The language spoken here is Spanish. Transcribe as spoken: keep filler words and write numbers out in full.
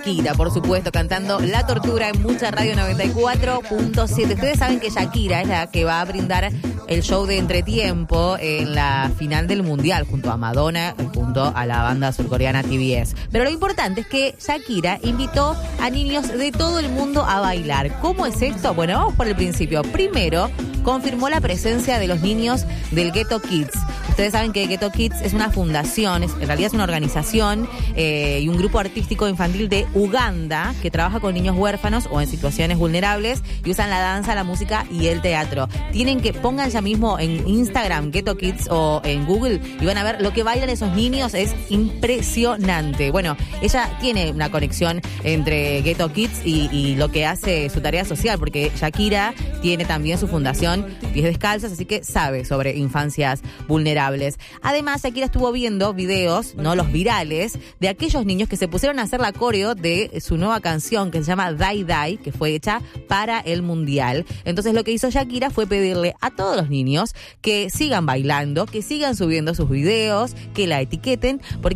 Shakira, por supuesto, cantando La Tortura en Mucha Radio noventa y cuatro punto siete. Ustedes saben que Shakira es la que va a brindar el show de entretiempo en la final del Mundial, junto a Madonna, junto a la banda surcoreana T V S. Pero lo importante es que Shakira invitó a niños de todo el mundo a bailar. ¿Cómo es esto? Bueno, vamos por el principio. Primero, confirmó la presencia de los niños del Ghetto Kids. Ustedes saben que Ghetto Kids es una fundación, es, en realidad es una organización eh, y un grupo artístico infantil de Uganda que trabaja con niños huérfanos o en situaciones vulnerables y usan la danza, la música y el teatro. Tienen que, pongan ya mismo en Instagram Ghetto Kids o en Google y van a ver lo que bailan esos niños, es impresionante. Bueno, ella tiene una conexión entre Ghetto Kids y, y lo que hace su tarea social, porque Shakira tiene también su fundación Pies Descalzos, así que sabe sobre infancias vulnerables. Además, Shakira estuvo viendo videos, no los virales, de aquellos niños que se pusieron a hacer la coreo de su nueva canción que se llama Die Die, que fue hecha para el Mundial. Entonces lo que hizo Shakira fue pedirle a todos los niños que sigan bailando, que sigan subiendo sus videos, que la etiqueten, porque